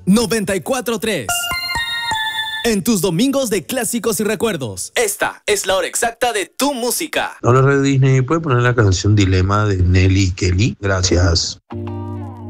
94.3. En tus domingos de clásicos y recuerdos, esta es la hora exacta de tu música. Hola, Radio Disney, ¿puede poner la canción Dilema de Nelly Kelly? Gracias.